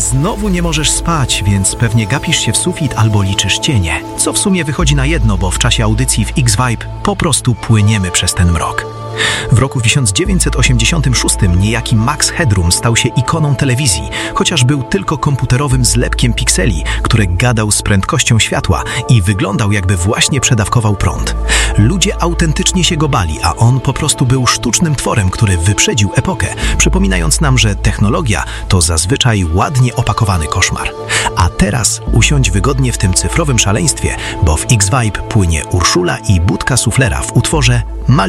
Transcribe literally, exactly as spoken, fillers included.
Znowu nie możesz spać, więc pewnie gapisz się w sufit albo liczysz cienie. Co w sumie wychodzi na jedno, bo w czasie audycji w X-Vibe po prostu płyniemy przez ten mrok. W roku tysiąc dziewięćset osiemdziesiątym szóstym niejaki Max Headroom stał się ikoną telewizji, chociaż był tylko komputerowym zlepkiem pikseli, który gadał z prędkością światła i wyglądał, jakby właśnie przedawkował prąd. Ludzie autentycznie się go bali, a on po prostu był sztucznym tworem, który wyprzedził epokę, przypominając nam, że technologia to zazwyczaj ładnie opakowany koszmar. A teraz usiądź wygodnie w tym cyfrowym szaleństwie, bo w X-Vibe płynie Urszula i Budka Suflera w utworze Mali